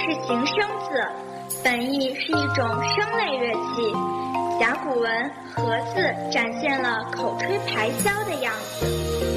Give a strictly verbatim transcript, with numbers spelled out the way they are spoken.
是形声字，本意是一种声类乐器。甲骨文“和”字展现了口吹排箫的样子。